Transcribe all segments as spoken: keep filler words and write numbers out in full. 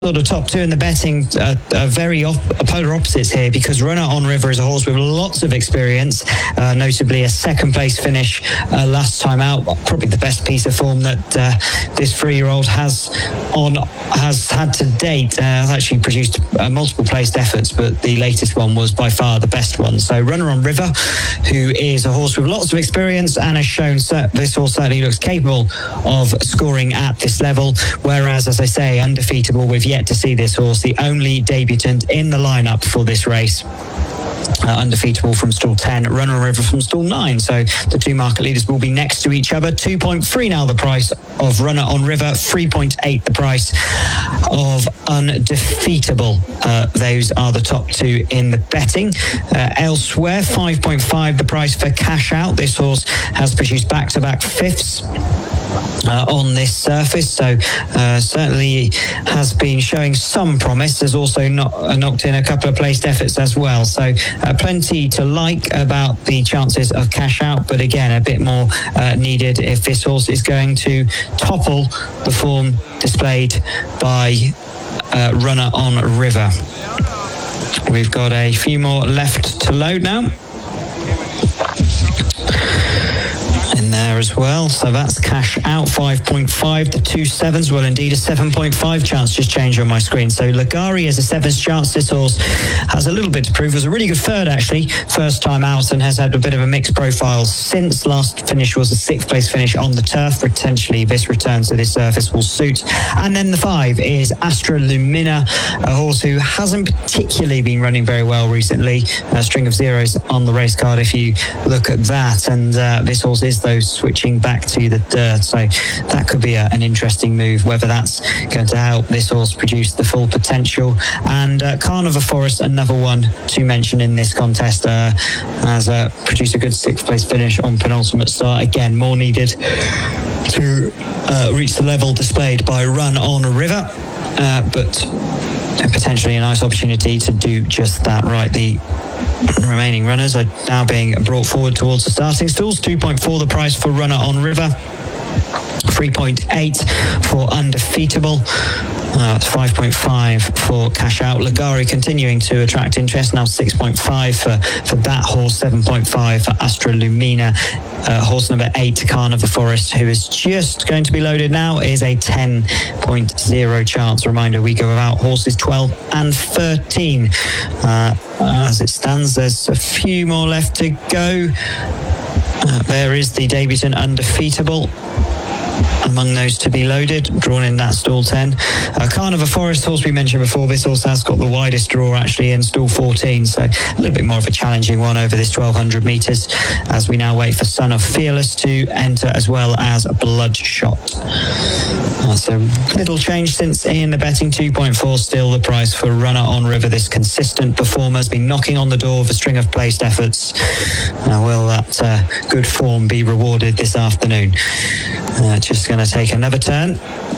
Sort of top two in the betting uh, are very op- polar opposites here, because Runner on River is a horse with lots of experience, uh, notably a second place finish uh, last time out. Probably the best piece of form that uh, this three-year-old has on has had to date. Uh, has actually produced uh, multiple placed efforts, but the latest one was by far the best one. So Runner on River, who is a horse with lots of experience and has shown cert- this horse certainly looks capable of scoring at this level, whereas, as I say, Undefeatable, we've yet to see this horse, the only debutant in the lineup for this race. Uh, Undefeatable from stall ten, Runner on River from stall nine. So the two market leaders will be next to each other. two point three now the price of Runner on River, three point eight the price of Undefeatable. Uh, those are the top two in the betting. Uh, elsewhere, five point five the price for Cash Out. This horse has produced back-to-back fifths Uh, on this surface, so uh, certainly has been showing some promise. There's also not, uh, knocked in a couple of placed efforts as well, so uh, plenty to like about the chances of Cash Out, but again a bit more uh, needed if this horse is going to topple the form displayed by uh, Runner on River. We've got a few more left to load now in there as well, so that's Cash Out, five point five. The two sevens, well, indeed a seven point five chance just changed on my screen. So Lagari has a sevens chance. This horse has a little bit to prove. It was a really good third, actually, first time out, and has had a bit of a mixed profile since. Last finish was a sixth place finish on the turf. Potentially this return to this surface will suit. And then the five is Astra Lumina, a horse who hasn't particularly been running very well recently. A string of zeros on the race card if you look at that, and uh, this horse is though switching back to the dirt, so that could be a, an interesting move, whether that's going to help this horse produce the full potential. And uh, Carnival Forest, another one to mention in this contest, uh, has uh, produced a good sixth place finish on penultimate start. Again, more needed to uh, reach the level displayed by Run on River, uh, but potentially a nice opportunity to do just that. Right, the remaining runners are now being brought forward towards the starting stalls. two point four the price for Runner on River, three point eight for Undefeatable. Uh, it's five point five for Cash Out. Lagari continuing to attract interest, now six point five for, for that horse, seven point five for Astra Lumina. Uh, horse number eight, Carnival Forest, who is just going to be loaded now, is a ten point oh chance. Reminder, we go without horses twelve and thirteen. Uh, as it stands, there's a few more left to go. Uh, there is the debutant Undefeatable among those to be loaded, drawn in that stall ten. Uh, Carnival Forest, horse we mentioned before, this horse has got the widest draw actually in stall fourteen, so a little bit more of a challenging one over this twelve hundred metres, as we now wait for Son of Fearless to enter, as well as Bloodshot. Uh, so little change since in the betting, two point four still the price for Runner on River. This consistent performer has been knocking on the door of a string of placed efforts. Now, will that uh, good form be rewarded this afternoon? Uh, just going to take another turn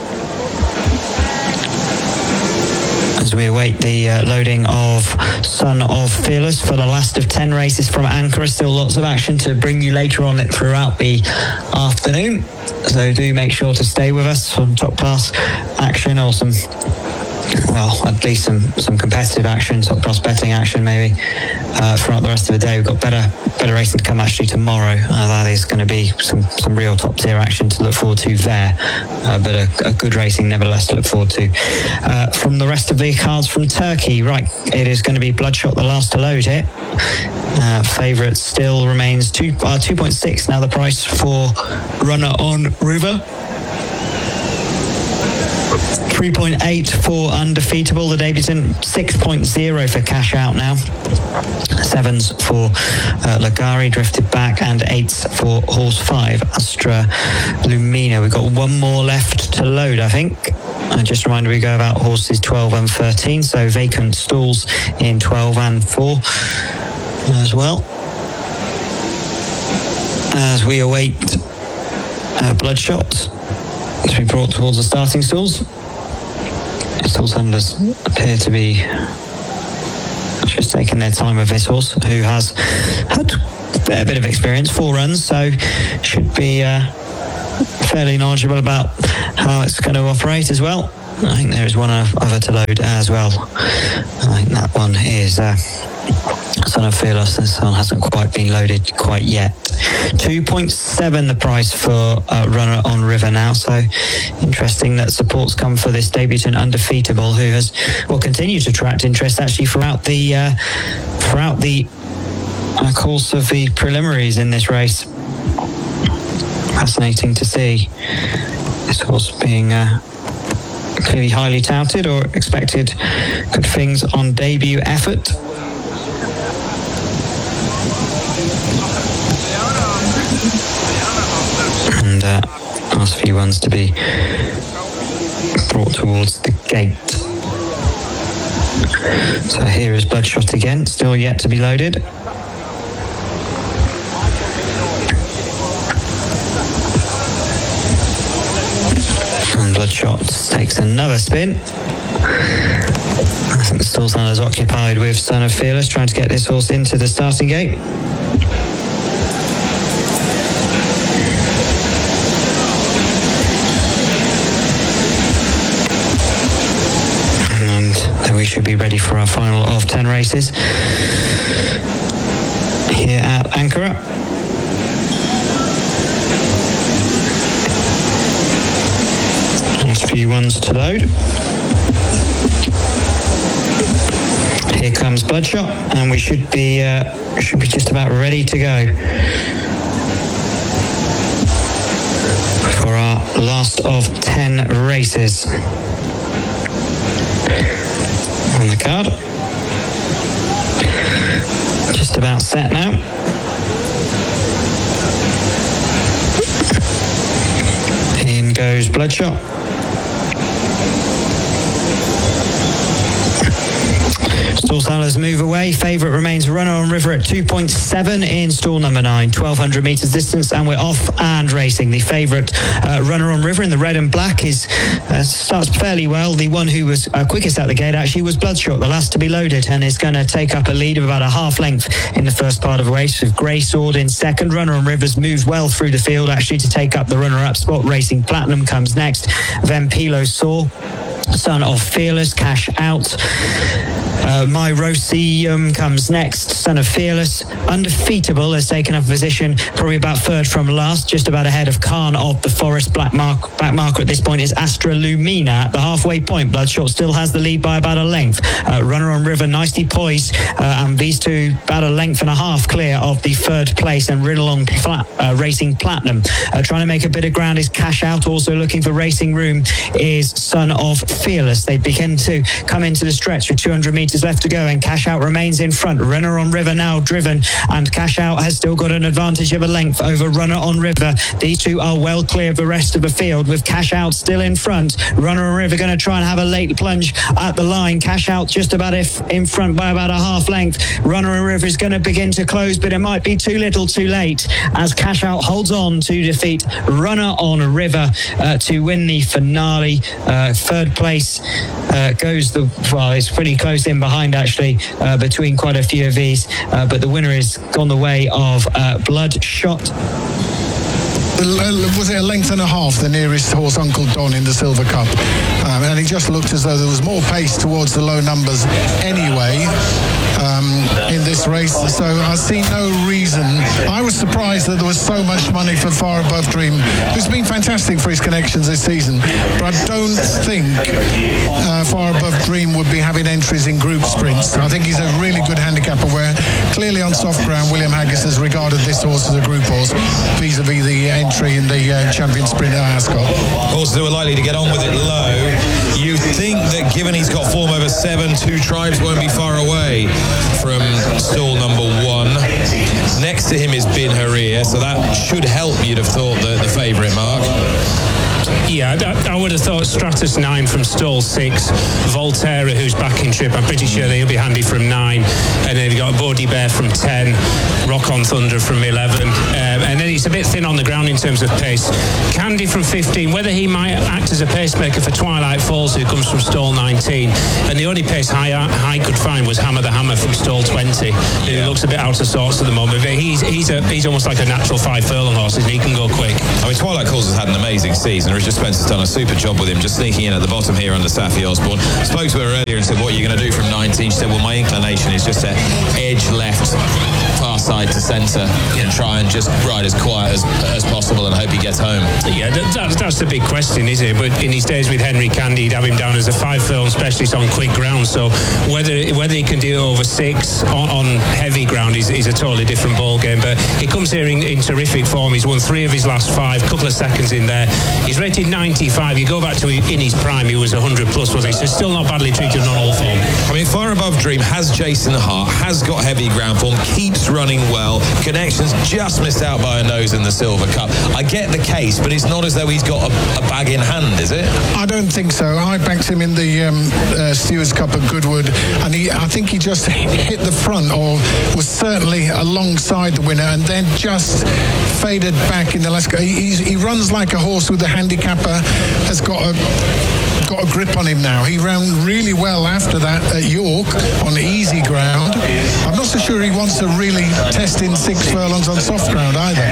as we await the uh, loading of Son of Fearless for the last of ten races from Ankara. Still lots of action to bring you later on it throughout the afternoon, so do make sure to stay with us. Some top class action, or some, well, at least some, some competitive action, top class betting action maybe, uh, throughout the rest of the day. We've got better better racing to come actually tomorrow. Uh, that is going to be some, some real top tier action to look forward to there, uh, but a, a good racing nevertheless to look forward to. Uh, from the rest of the cards from Turkey, right, it is going to be Bloodshot, the last to load here. Uh, favourite still remains two, uh, two point six now the price for Runner on River. three point eight for Undefeatable, the debutant. Six point oh for Cash Out now. Sevens for uh, Lagari, drifted back, and eights for horse five, Astra Lumina. We've got one more left to load, I think. And just a reminder, we go about horses twelve and thirteen, so vacant stalls in twelve and four as well, as we await uh, Bloodshot to be brought towards the starting stalls. Stalls handlers appear to be just taking their time with this horse, who has had a bit of experience, four runs, so should be uh, fairly knowledgeable about how it's going to operate as well. I think there is one other to load as well. I think that one is uh, Son of Fearless. This one hasn't quite been loaded quite yet. two point seven the price for uh, Runner on River now. So interesting that support's come for this debutant Undefeatable, who has will continue to attract interest actually throughout the uh, throughout the uh, course of the preliminaries in this race. Fascinating to see this horse being uh, clearly highly touted or expected good things on debut effort. And uh, last few ones to be brought towards the gate. So here is Bloodshot again, still yet to be loaded. And Bloodshot takes another spin. I think the stall stand is occupied with Son of Fearless, trying to get this horse into the starting gate. And then we should be ready for our final of ten races here at Ankara. Last few ones to load. Here comes Bloodshot, and we should be uh, should be just about ready to go for our last of ten races on the card. Just about set now. In goes Bloodshot. Stall sailors move away. Favourite remains Runner on River at two point seven in stall number nine, twelve hundred metres distance, and we're off and racing. The favourite uh, Runner on River in the red and black is uh, starts fairly well. The one who was uh, quickest out the gate actually was Bloodshot, the last to be loaded, and is going to take up a lead of about a half length in the first part of the race, with Grey Sword in second. Runner on River's moved well through the field actually to take up the runner-up spot. Racing Platinum comes next. Then Pilo Saw, Son of Fearless, Cash Out. Uh, My Roseum comes next. Son of Fearless. Undefeatable has taken up a position probably about third from last, just about ahead of Khan of the Forest. Black, mark, black marker at this point is Astra Lumina at the halfway point. Bloodshot still has the lead by about a length. Uh, Runner on River nicely poised, uh, and these two about a length and a half clear of the third place. And Riddlong Pla- uh, Racing Platinum uh, trying to make a bit of ground is Cash Out. Also looking for racing room is Son of Fearless. They begin to come into the stretch with two hundred metres left to go, and Cash Out remains in front. Runner on River now driven, and Cash Out has still got an advantage of a length over Runner on River. These two are well clear of the rest of the field, with Cash Out still in front. Runner on River going to try and have a late plunge at the line. Cash Out just about if in front by about a half length. Runner on River is going to begin to close, but it might be too little too late as Cash Out holds on to defeat Runner on River uh, to win the finale. Uh, third place uh, goes the well it's pretty close in behind actually uh, between quite a few of these, uh, but the winner is gone the way of uh, Bloodshot. Was it a length and a half, the nearest horse, Uncle Don, in the Silver Cup? Um, and it just looked as though there was more pace towards the low numbers anyway um, in this race. So I see no reason. I was surprised that there was so much money for Far Above Dream, who's been fantastic for his connections this season. But I don't think uh, Far Above Dream would be having entries in group sprints. I think he's a really good handicapper, where clearly on soft ground, William Haggis has regarded this horse as a group horse vis-a-vis the entry in the uh, champion sprint at Ascot. Horses who are likely to get on with it low. You think that given he's got form over seven, Two Tribes won't be far away from stall number one. Next to him is Bin Harir, so that should help, you'd have thought, the, the favourite, Mark. Yeah, I would have thought Stratus nine from stall six, Volterra, who's back in trip, I'm pretty sure he'll be handy from nine, and then you've got Bordy Bear from ten, Rock on Thunder from eleven, um, and then it's a bit thin on the ground in terms of pace. Candy from fifteen, whether he might act as a pacemaker for Twilight Falls, who comes from stall nineteen, and the only pace I, I could find was Hammer the Hammer from stall twenty, who yeah. looks a bit out of sorts at the moment, but he's he's a, he's almost like a natural five furlong horse, and he can go quick. I mean, Twilight Falls has had an amazing season. Just Spencer's done a super job with him, just sneaking in at the bottom here under Saffie Osborne. Spoke to her earlier and said, what are you going to do from nineteen? She said, well, my inclination is just to edge left, far side to centre, and try and just ride as quiet as, as possible and hope he gets home. Yeah, that, that, that's the big question, isn't it? But in his days with Henry Candy, he'd have him down as a five-furlong specialist on quick ground. So whether whether he can do it over six on, on heavy ground is, is a totally different ball game. But he comes here in, in terrific form. He's won three of his last five, couple of seconds in there. He's rated ninety-five. You go back to in his prime, he was one hundred plus, was he? So still not badly treated on all form. I mean, Far Above Dream has Jason Hart, has got heavy ground form, keeps running well. Connections just missed out by a nose in the Silver Cup. I get the case, but it's not as though he's got a, a bag in hand, is it? I don't think so. I backed him in the um, uh, Stewards Cup at Goodwood, and he, I think he just hit the front, or was certainly alongside the winner, and then just faded back in the last. He, he runs like a horse with a handicapper, has got a got a grip on him now. He ran really well after that at York on easy ground. I'm not so sure he wants to really test in six furlongs on soft ground either.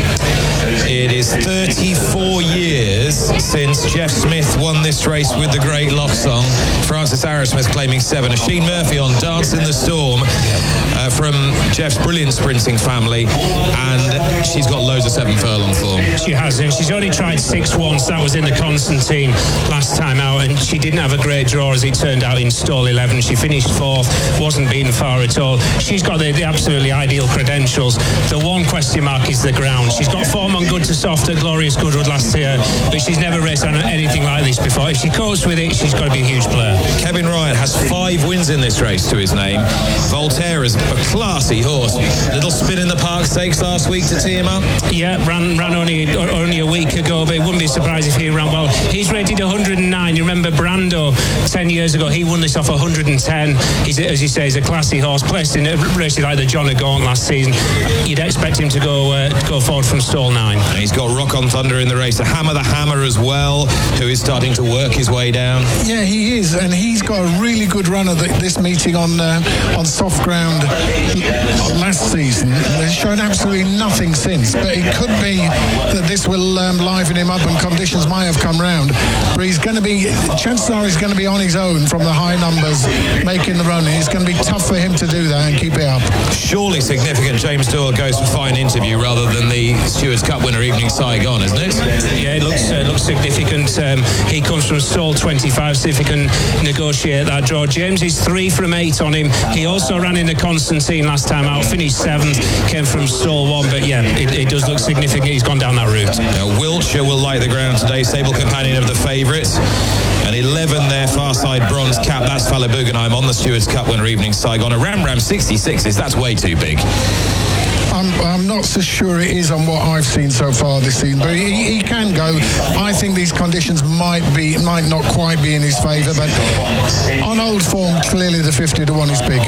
It is thirty-four years since Jeff Smith won this race with the great Loch Song. Francis Arrowsmith claiming seven. Asheen Murphy on Dance in the Storm uh, from Jeff's brilliant sprinting family, and she's got loads of seven furlong form. She has, and she's only tried six once. That was in the Constantine last time out, and she didn't have a great draw as it turned out in stall eleven. She finished fourth, wasn't beaten far at all. She's got the, the absolutely ideal credentials. The one question mark is the ground. She's got form on good to soft at Glorious Goodwood last year, but she's never raced on anything like this before. If she copes with it, she's got to be a huge player. Kevin Ryan has five wins in this race to his name. Voltaire is a classy horse. Little spin in the Park Stakes last week to tee him up. Yeah, ran ran only only a week ago, but it wouldn't be surprised if he ran well. He's rated one hundred nine. You remember Brando ten years ago? He won this off one hundred ten. He's, as you say, he's a classy horse. Placed in races like the John O'Gaunt last season. You'd expect him to go uh, go forward from stall nine. And he's got Rock on Thunder in the race. Hammer the Hammer as well, who is starting to work his way down. Yeah, he is, and he's got a really good run at the, this meeting on uh, on soft ground last season. They've shown absolutely nothing since, but it could be that this will um, liven him up and conditions might have come round. But he's going to be, chances are he's going to be on his own from the high numbers making the run. It's going to be tough for him to do that and keep it up. Surely significant James Doyle goes for fine interview rather than the Stewards Cup winner Evening Saigon, isn't it? Yeah, it looks uh, looks significant. Um, he comes from stall twenty-five, see if he can negotiate that draw. James is three from eight on him. He also ran in the Constantine last time out, finished seventh, came from stall one, but yeah, it, it does look significant. He's gone down that route. Now, Wiltshire will light the ground today, stable companion of the favourites. And eleven there, far side bronze cap, that's Fala Bugenheim on the Stewards Cup winner Evening Saigon. A Ram Ram sixty-sixes, that's way too big. I'm, I'm not so sure it is on what I've seen so far this season, but he, he can go. I think these conditions might be, might not quite be in his favour, but on old form, clearly the fifty to one is big.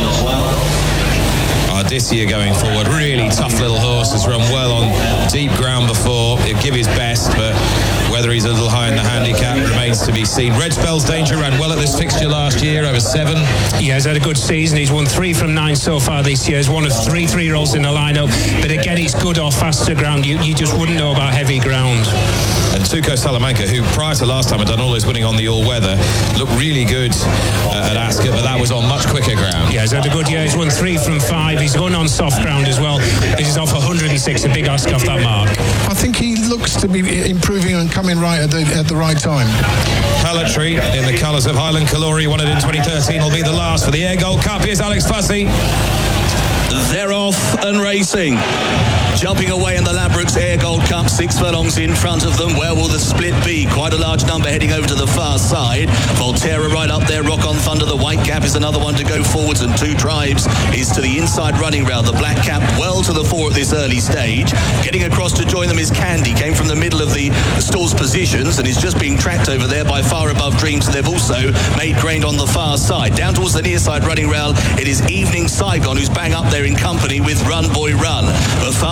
Ardisia going forward, really tough little horse, has run well on deep ground before. He'll give his best, but whether he's a little high in the handicap remains to be seen. Red Spells Danger ran well at this fixture last year, over seven. Yeah, he's had a good season. He's won three from nine so far this year. He's one of three three-year-olds in the lineup. But again, he's good off faster ground. You, you just wouldn't know about heavy ground. And Tuco Salamanca, who prior to last time had done all his winning on the all-weather, looked really good uh, at Ascot, but that was on much quicker ground. Yeah, he's had a good year. He's won three from five. He's gone on soft ground as well. He's off one hundred six, a big ask off that mark. I think he looks to be improving and coming right at the at the right time. Hallatry in the colours of Highland Kalori, won it in twenty thirteen, will be the last for the Air Gold Cup. Here's Alex Fussy. They're off and racing. Jumping away in the Ladbrokes Air Gold Cup, six furlongs in front of them. Where will the split be? Quite a large number heading over to the far side. Volterra right up there, Rock on Thunder. The White Cap is another one to go forwards, and Two Tribes is to the inside running round. The Black Cap well to the fore at this early stage. Getting across to join them is Candy. Came from the middle of the stall's positions and is just being tracked over there by Far Above Dreams. They've also made ground on the far side. Down towards the near side running round, it is Evening Saigon who's bang up there in company with Run Boy Run. But far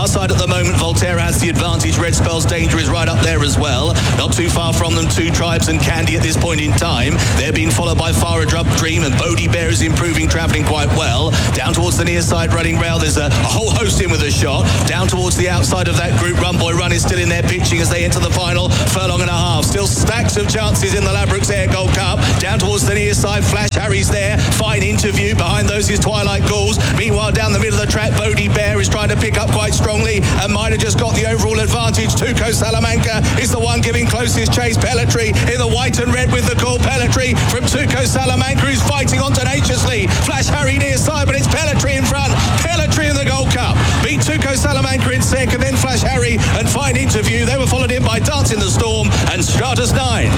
side at the moment, Volterra has the advantage. Red Spell's Danger is right up there as well. Not too far from them, Two Tribes and Candy at this point in time. They're being followed by Farah Drub Dream, and Bodhi Bear is improving, travelling quite well. Down towards the near side running rail, there's a, a whole host in with a shot. Down towards the outside of that group, Run Boy Run is still in there pitching as they enter the final furlong and a half. Still stacks of chances in the Ladbrokes Air Gold Cup. Down towards the near side, Flash Harry's there. Fine Interview. Behind those is Twilight Ghouls. Meanwhile, down the middle of the track, Bodhi Bear is trying to pick up quite strongly, and might have just got the overall advantage. Tuco Salamanca is the one giving closest chase. Pelletry in the white and red with the call. Pelletry from Tuco Salamanca, who's fighting on tenaciously. Flash Harry near side, but it's Pelletry in front. Pelletry in the Gold Cup. Beat Tuco Salamanca in second, then Flash Harry and Fine Interview. They were followed in by Dance in the Storm and Stratus nine.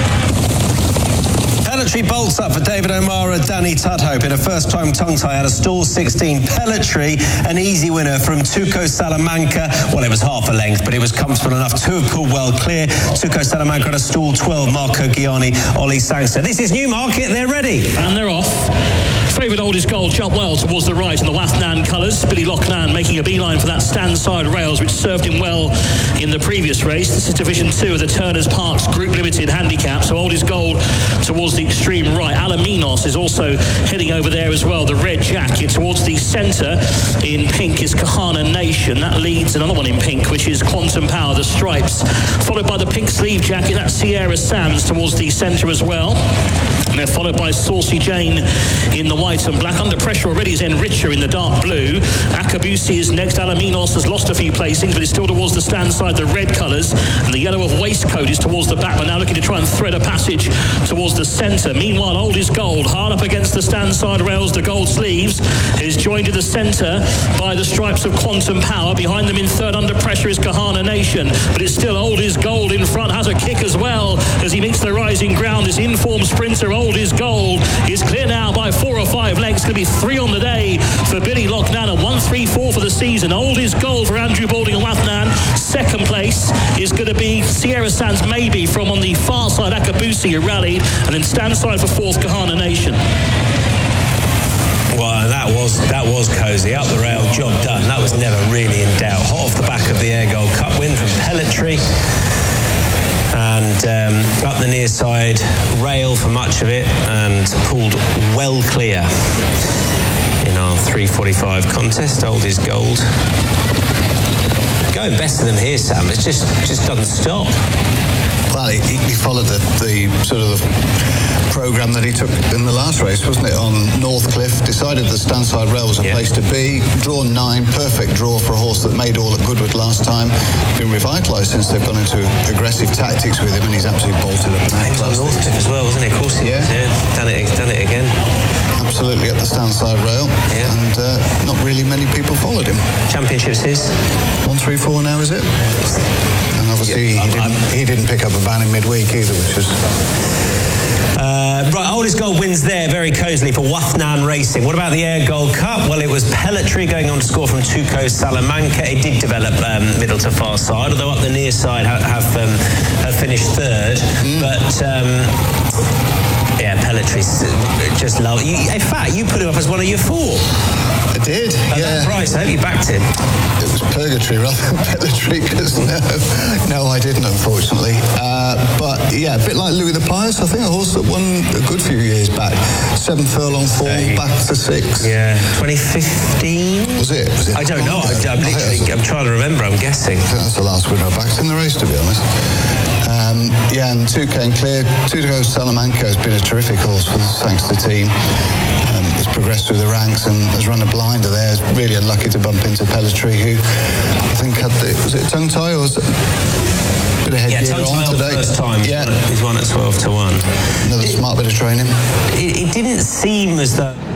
Pelletry bolts up for David O'Mara, Danny Tudhope in a first-time tongue tie out of stall sixteen. Pelletry, an easy winner from Tuco Salamanca. Well, it was half a length, but it was comfortable enough to have pulled well clear. Tuco Salamanca at a stall twelve. Marco Gianni, Ollie Sangster. This is Newmarket. They're ready. And they're off. Favourite Oldest Gold jumped well towards the right in the Wathnan colours. Billy Lochnan making a beeline for that stand-side rails, which served him well in the previous race. This is Division two of the Turners Parks Group Limited Handicap. So Oldest Gold towards the extreme right. Alaminos is also heading over there as well. The red jacket towards the centre in pink is Kahana Nation. That leads another one in pink, which is Quantum Power, the stripes. Followed by the pink sleeve jacket, that's Sierra Sands towards the centre as well. And they're followed by Saucy Jane in the white and black. Under pressure already is Enricher in the dark blue. Akabusi is next. Alaminos has lost a few placings, but is still towards the stand side, the red colours. And the yellow of waistcoat is towards the back. We're now looking to try and thread a passage towards the centre. Meanwhile, Oldest Gold, hard up against the stand side rails, the gold sleeves, is joined in the centre by the stripes of Quantum Power. Behind them in third under pressure is Kahana Nation. But it's still Oldest Gold in front, has a kick as well as he meets the rising ground. This informed sprinter, Oldest Gold, is clear now by four or five lengths. Going to be three on the day for Billy Lochnan, and one three four for the season. Oldest Gold for Andrew Balding and Wathnan. Second place is going to be Sierra Sands maybe from on the far side, Akabusi, who rallied, and then stand side for fourth, Kahana Nation. Well, that was that was cosy. Up the rail, job done. That was never really in doubt. Hot off the back of the Air Gold Cup win from Pelletry. And um, up the near side rail for much of it, and pulled well clear in our three forty-five contest. Oldest Gold going best of them here, Sam. It just just doesn't stop. Well, he, he followed the, the sort of the programme that he took in the last race, wasn't it? On Northcliffe, decided the standside rail was a yeah. place to be. Drawn nine, perfect draw for a horse that made all at Goodwood last time. Been revitalised since they've gone into aggressive tactics with him, and he's absolutely bolted up. He was on Northcliffe as well, wasn't he? Of course he yeah. was. Yeah, done it, done it again. Absolutely at the standside rail, yeah. and uh, not really many people followed him. Championship's his. One three four now, is it? And obviously yeah, he, didn't, he didn't pick up a ban in midweek either, which was. Uh, right, Oldest Gold wins there very cosily for Wathnan Racing. What about the Air Gold Cup? Well, it was Pelletry going on to score from Tuco Salamanca. It did develop um, middle to far side, although up the near side have, have, um, have finished third. Mm. But um, yeah, Pelletry's just love. You, in fact, you put him up as one of your four. I did, At yeah. that price, I hope you backed him. It was Purgatory rather than Pelletry, because no, no, I didn't, unfortunately. Uh, but yeah, a bit like Louis the Pious, I think a horse that won a good few years back. Seven furlong fall, hey. back to six. Yeah, twenty fifteen? Was it? Was it? I don't know. I, I'm, literally, I'm trying to remember, I'm guessing. I think that's the last winner I backed in the race, to be honest. Um, yeah, and two came clear. Tuco Salamanca has been a terrific horse for the Sangster team. Um, has progressed through the ranks and has run a blinder there. Is really unlucky to bump into Pelletry, who I think had the, was it a tongue tie or was it a bit of headgear yeah, on today? First time. Yeah, he's won at twelve to one. Another it, smart bit of training. It, it didn't seem as though.